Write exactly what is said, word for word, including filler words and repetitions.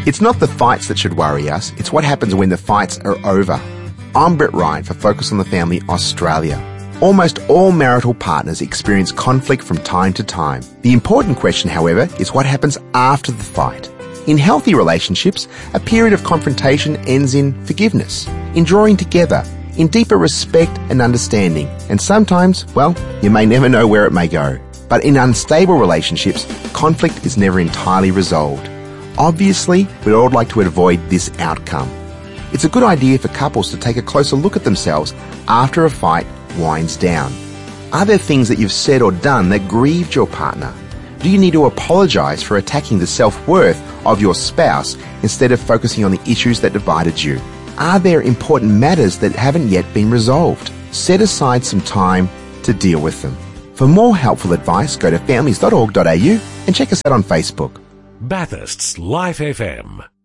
It's not the fights that should worry us, it's what happens when the fights are over. I'm Brett Ryan for Focus on the Family Australia. Almost all marital partners experience conflict from time to time. The important question, however, is what happens after the fight. In healthy relationships, a period of confrontation ends in forgiveness, in drawing together, in deeper respect and understanding, and sometimes, well, you may never know where it may go. But in unstable relationships, conflict is never entirely resolved. Obviously, we'd all like to avoid this outcome. It's a good idea for couples to take a closer look at themselves after a fight winds down. Are there things that you've said or done that grieved your partner? Do you need to apologise for attacking the self-worth of your spouse instead of focusing on the issues that divided you? Are there important matters that haven't yet been resolved? Set aside some time to deal with them. For more helpful advice, go to families dot org dot a u and check us out on Facebook. Bathurst's Life F M.